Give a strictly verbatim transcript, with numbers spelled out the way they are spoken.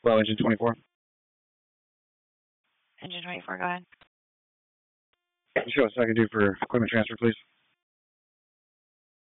Well, engine twenty-four. Engine twenty-four, go ahead. Show us what I can do for equipment transfer, please.